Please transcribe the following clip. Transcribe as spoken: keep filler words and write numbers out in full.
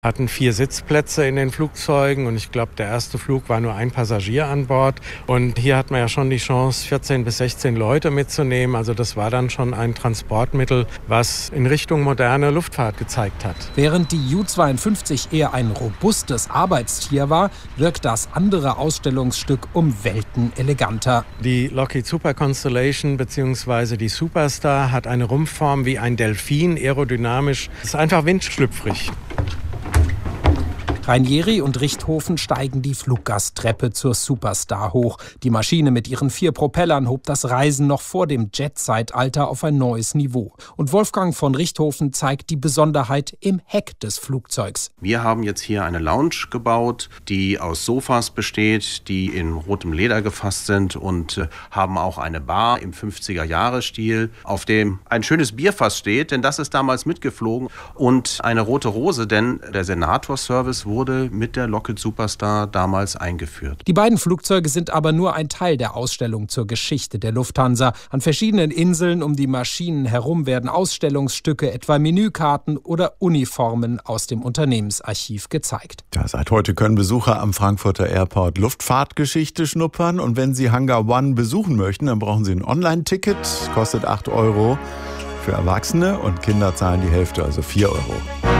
Hatten vier Sitzplätze in den Flugzeugen und ich glaube, der erste Flug war nur ein Passagier an Bord. Und hier hat man ja schon die Chance, vierzehn bis sechzehn Leute mitzunehmen. Also das war dann schon ein Transportmittel, was in Richtung moderne Luftfahrt gezeigt hat. Während die U zweiundfünfzig eher ein robustes Arbeitstier war, wirkt das andere Ausstellungsstück um Welten eleganter. Die Lockheed Super Constellation bzw. die Superstar hat eine Rumpfform wie ein Delfin, aerodynamisch. Es ist einfach windschlüpfrig. Ranieri und Richthofen steigen die Fluggasttreppe zur Superstar hoch. Die Maschine mit ihren vier Propellern hob das Reisen noch vor dem Jet-Zeitalter auf ein neues Niveau. Und Wolfgang von Richthofen zeigt die Besonderheit im Heck des Flugzeugs. Wir haben jetzt hier eine Lounge gebaut, die aus Sofas besteht, die in rotem Leder gefasst sind und haben auch eine Bar im fünfziger-Jahre-Stil, auf dem ein schönes Bierfass steht, denn das ist damals mitgeflogen, und eine rote Rose, denn der Senator-Service wurde mit der Lockheed Superstar damals eingeführt. Die beiden Flugzeuge sind aber nur ein Teil der Ausstellung zur Geschichte der Lufthansa. An verschiedenen Inseln um die Maschinen herum werden Ausstellungsstücke, etwa Menükarten oder Uniformen aus dem Unternehmensarchiv gezeigt. Ja, seit heute können Besucher am Frankfurter Airport Luftfahrtgeschichte schnuppern. Und wenn Sie Hangar One besuchen möchten, dann brauchen Sie ein Online-Ticket. Kostet acht Euro für Erwachsene und Kinder zahlen die Hälfte, also vier Euro.